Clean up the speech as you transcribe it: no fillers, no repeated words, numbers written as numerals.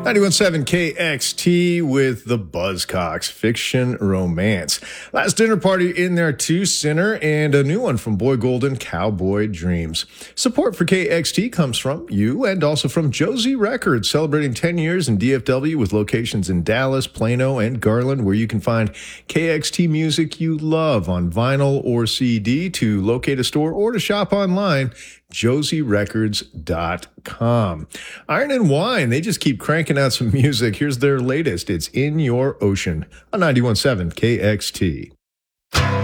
91.7 KXT with the Buzzcocks, Fiction Romance. Last dinner party in there too, Sinner, and a new one from Boy Golden, Cowboy Dreams. Support for KXT comes from you and also from Josie Records, celebrating 10 years in DFW with locations in Dallas, Plano, and Garland, where you can find KXT music you love on vinyl or CD. To locate a store or to shop online, josierecords.com. Iron and Wine, they just keep cranking out some music. Here's their latest. It's In Your Ocean on 91.7 KXT.